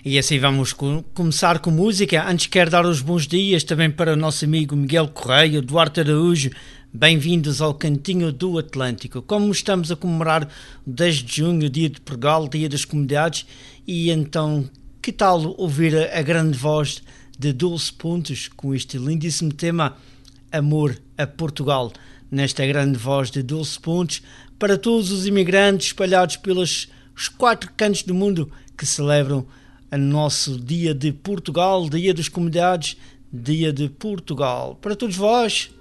E assim vamos começar com música. Antes quero dar os bons dias também para o nosso amigo Miguel Correia, Duarte Araújo. Bem-vindos ao Cantinho do Atlântico. Como estamos a comemorar o 10 de junho, Dia de Portugal, Dia das Comunidades, e então que tal ouvir a grande voz de Dulce Pontes com este lindíssimo tema Amor a Portugal, nesta grande voz de Dulce Pontes, para todos os imigrantes espalhados pelos 4 cantos do mundo que celebram o nosso Dia de Portugal, Dia das Comunidades, Dia de Portugal. Para todos vós,